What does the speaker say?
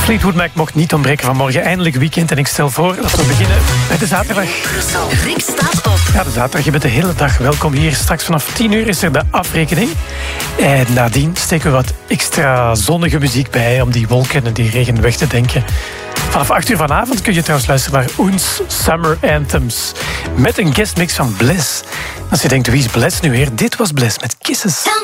Fleetwood Mac mocht niet ontbreken vanmorgen. Eindelijk weekend en ik stel voor dat we beginnen met de zaterdag. Rick staat op. Ja, de zaterdag. Je bent de hele dag welkom hier. Straks vanaf 10 uur is er de afrekening. En nadien steken we wat extra zonnige muziek bij om die wolken en die regen weg te denken. Vanaf 8 uur vanavond kun je trouwens luisteren naar Oens Summer Anthems. Met een guestmix van Bliss. Als je denkt, wie is Bliss nu weer? Dit was Bliss met Kisses.